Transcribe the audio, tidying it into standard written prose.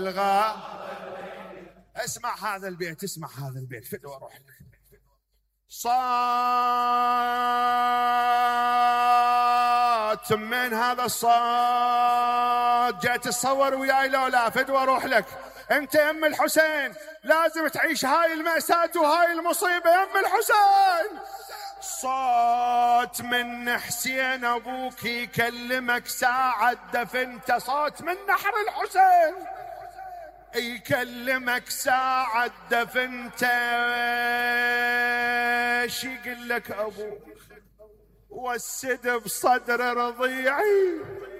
اسمع هذا البيت، اسمع هذا البيت فدوى روح لك. صوت من هذا الصوت جاي تصور وياي لولا فدوى روح لك. انت يا ام الحسين لازم تعيش هاي المأساة وهاي المصيبة يا ام الحسين. صوت من حسين ابوك يكلمك ساعة دفنته، صوت من نحر الحسين يكلمك ساعة دفنته. ايش يقول لك ابوك؟ والسد بصدر رضيعي